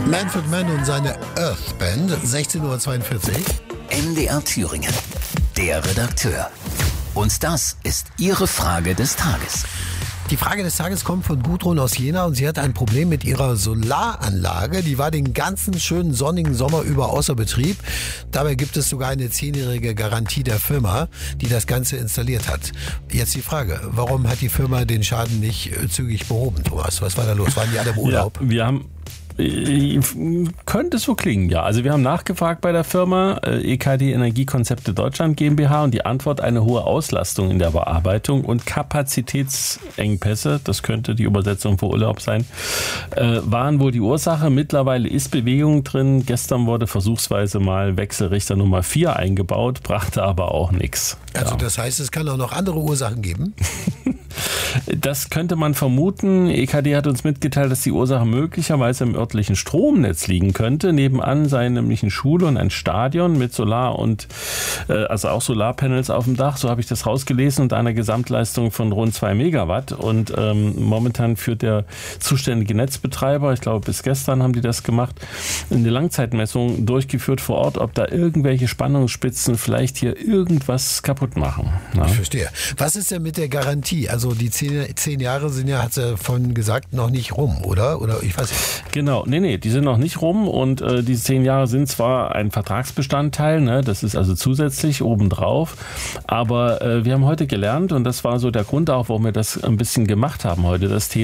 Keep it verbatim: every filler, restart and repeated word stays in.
Manfred Mann und seine Earth Band, sechzehn Uhr zweiundvierzig. M D R Thüringen, der Redakteur. Und das ist Ihre Frage des Tages. Die Frage des Tages kommt von Gudrun aus Jena und sie hat ein Problem mit ihrer Solaranlage. Die war den ganzen schönen sonnigen Sommer über außer Betrieb. Dabei gibt es sogar eine zehnjährige Garantie der Firma, die das Ganze installiert hat. Jetzt die Frage, warum hat die Firma den Schaden nicht zügig behoben, Thomas? Was war da los? Waren die alle im Urlaub? Ja, wir haben... Könnte so klingen, ja. Also wir haben nachgefragt bei der Firma E K D Energiekonzepte Deutschland GmbH und die Antwort: eine hohe Auslastung in der Bearbeitung und Kapazitätsengpässe, das könnte die Übersetzung für Urlaub sein, äh, waren wohl die Ursache. Mittlerweile ist Bewegung drin. Gestern wurde versuchsweise mal Wechselrichter Nummer vier eingebaut, brachte aber auch nichts. Also ja. Das heißt, es kann auch noch andere Ursachen geben? Das könnte man vermuten. E K D hat uns mitgeteilt, dass die Ursache möglicherweise im örtlichen Stromnetz liegen könnte. Nebenan sei nämlich eine Schule und ein Stadion mit Solar- und äh, also auch Solarpanels auf dem Dach. So habe ich das rausgelesen und einer Gesamtleistung von rund zwei Megawatt. Und ähm, momentan führt der zuständige Netzbetreiber, ich glaube bis gestern haben die das gemacht, eine Langzeitmessung durchgeführt vor Ort, ob da irgendwelche Spannungsspitzen vielleicht hier irgendwas kaputt machen. Ja. Ich verstehe. Was ist denn mit der Garantie? Also die zehn, zehn Jahre sind ja, hat sie von gesagt, noch nicht rum, oder? Oder ich weiß nicht. Genau, nee, nee, die sind noch nicht rum und äh, diese zehn Jahre sind zwar ein Vertragsbestandteil, ne, das ist also zusätzlich obendrauf, aber äh, wir haben heute gelernt und das war so der Grund auch, warum wir das ein bisschen gemacht haben heute, das Thema.